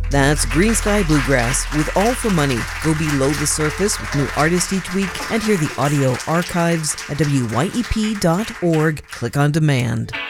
That's Green Sky Bluegrass with All for Money. Go below the surface with new artists each week and hear the audio archives at wyep.org. Click on demand.